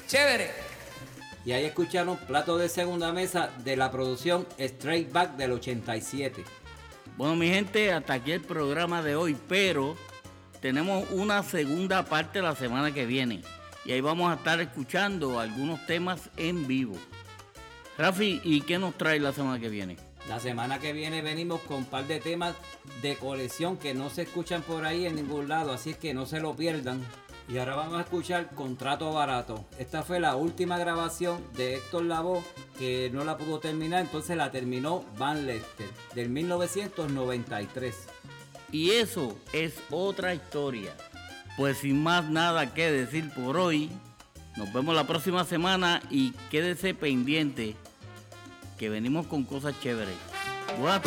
Chévere. Y ahí escucharon Plato de Segunda Mesa de la producción Straight Back del 87. Bueno, mi gente, hasta aquí el programa de hoy, pero tenemos una segunda parte la semana que viene. Y ahí vamos a estar escuchando algunos temas en vivo. Rafi, ¿y qué nos trae la semana que viene? La semana que viene venimos con un par de temas de colección que no se escuchan por ahí en ningún lado, así es que no se lo pierdan. Y ahora vamos a escuchar Contrato Barato. Esta fue la última grabación de Héctor Lavoe, que no la pudo terminar, entonces la terminó Van Lester, del 1993. Y eso es otra historia. Pues sin más nada que decir por hoy, nos vemos la próxima semana y quédese pendiente que venimos con cosas chéveres. Buenas tardes.